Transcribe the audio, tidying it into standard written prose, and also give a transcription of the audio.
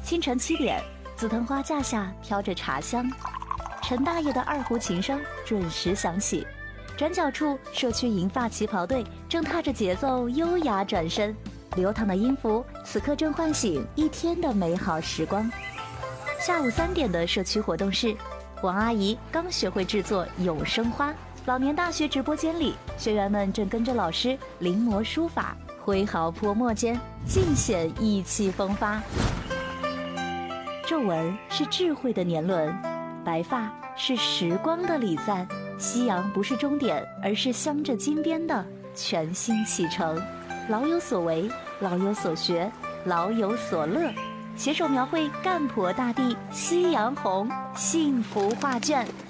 清晨7点，紫藤花架下飘着茶香，陈大爷的二胡琴声准时响起。转角处，社区银发旗袍队正踏着节奏优雅转身，流淌的音符此刻正唤醒一天的美好时光。下午3点的社区活动室，王阿姨刚学会制作有声花。老年大学直播间里，学员们正跟着老师临摹书法，挥毫泼墨间尽显意气风发。皱纹是智慧的年轮，白发是时光的礼赞。夕阳不是终点，而是镶着金边的全新启程。老有所为，老有所学，老有所乐，携手描绘赣婆大地夕阳红幸福画卷。